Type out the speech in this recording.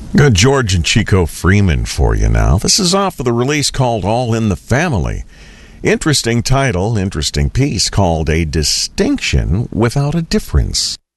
Got George and Chico Freeman for you now. This is off of the release called All in the Family. Interesting title, interesting piece called A Distinction Without a Difference.